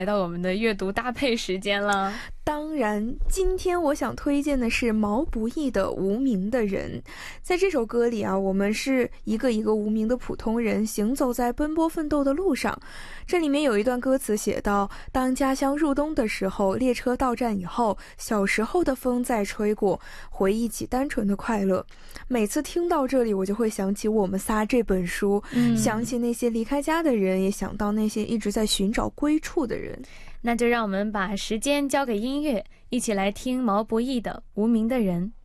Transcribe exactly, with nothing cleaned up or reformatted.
来到我们的阅读搭配时间了。 当然，今天我想推荐的是毛不易的《无名的人》。在这首歌里啊，我们是一个一个无名的普通人，行走在奔波奋斗的路上。这里面有一段歌词写道：当家乡入冬的时候，列车到站以后，小时候的风在吹过，回忆起单纯的快乐。每次听到这里，我就会想起我们仨这本书， 嗯， 想起那些离开家的人，也想到那些一直在寻找归处的人。 那就让我们把时间交给音乐，一起来听毛不易的《无名的人》。